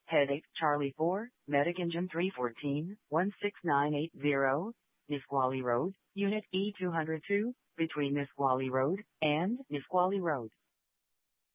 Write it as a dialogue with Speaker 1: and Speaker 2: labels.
Speaker 1: Headache Charlie 4, Medic Engine 314, 16980, Nisqually Road, Unit E202, between Nisqually Road and Nisqually Road.